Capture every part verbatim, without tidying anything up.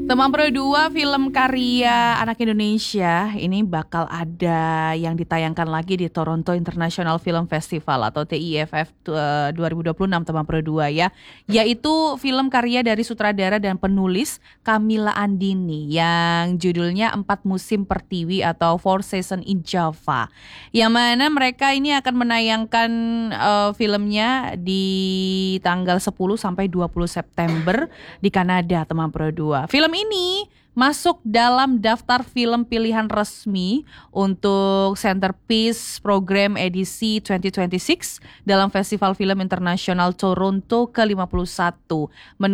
Teman Pro dua film karya anak Indonesia ini bakal ada yang ditayangkan lagi di Toronto International Film Festival atau T I F F dua ribu dua puluh enam Teman Pro dua ya, yaitu film karya dari sutradara dan penulis Camilla Andini yang judulnya Empat Musim Pertiwi atau Four Seasons in Java, yang mana mereka ini akan menayangkan uh, filmnya di tanggal sepuluh sampai dua puluh September di Kanada. Teman Pro dua, film ini masuk dalam daftar film pilihan resmi untuk Centerpiece Program edisi dua ribu dua puluh enam dalam Festival Film Internasional Toronto ke lima puluh satu.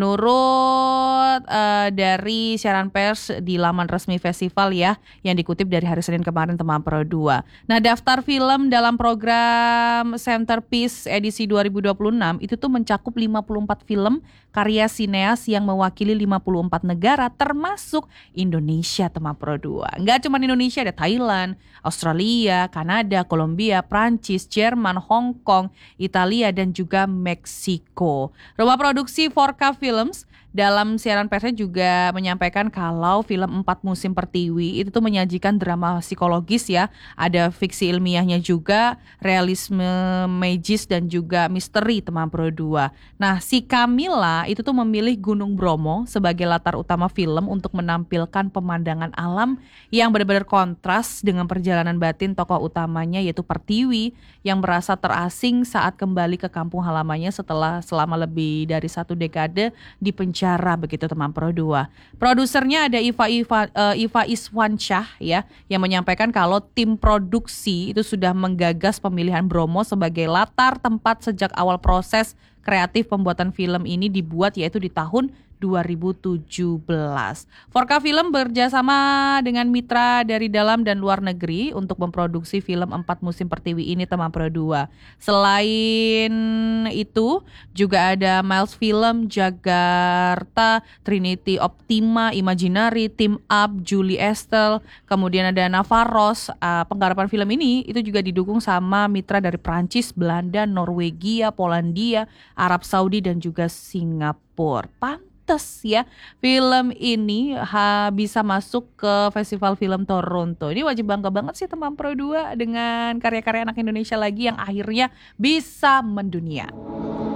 Menurut uh, dari siaran pers di laman resmi festival ya, yang dikutip dari hari Senin kemarin Teman Pro dua. Nah, daftar film dalam program Centerpiece edisi dua ribu dua puluh enam itu tuh mencakup lima puluh empat film karya sineas yang mewakili lima puluh empat negara termasuk Indonesia. Teman Pro dua. Enggak cuma Indonesia, ada Thailand, Australia, Kanada, Kolombia, Prancis, Jerman, Hong Kong, Italia dan juga Meksiko. Rumah produksi four K Films dalam siaran persnya juga menyampaikan kalau film Empat Musim Pertiwi itu tuh menyajikan drama psikologis ya, ada fiksi ilmiahnya juga, realisme magis dan juga misteri. Teman Pro dua. Nah, si Camilla itu tuh memilih Gunung Bromo sebagai latar utama film untuk menampilkan pemandangan alam yang benar-benar kontras dengan perjalanan batin tokoh utamanya yaitu Pertiwi yang merasa terasing saat kembali ke kampung halamannya setelah selama lebih dari satu dekade di penjara begitu. Teman Pro dua. Produsernya ada Iva Iva uh, Iva Iswansyah ya, yang menyampaikan kalau tim produksi itu sudah menggagas pemilihan Bromo sebagai latar tempat sejak awal proses kreatif pembuatan film ini dibuat, yaitu di tahun dua ribu tujuh belas. four K Film bekerjasama dengan mitra dari dalam dan luar negeri untuk memproduksi film Empat Musim Pertiwi ini. Teman Pro dua. Selain itu juga ada Miles Film, Jakarta, Trinity Optima, Imaginary, Team Up, Julie Estelle, kemudian ada Navarros. Uh, penggarapan film ini itu juga didukung sama mitra dari Prancis, Belanda, Norwegia, Polandia, Arab Saudi dan juga Singapura. Pantes ya film ini ha, bisa masuk ke Festival Film Toronto. Ini wajib bangga banget sih Teman Pro dua dengan karya-karya anak Indonesia lagi yang akhirnya bisa mendunia.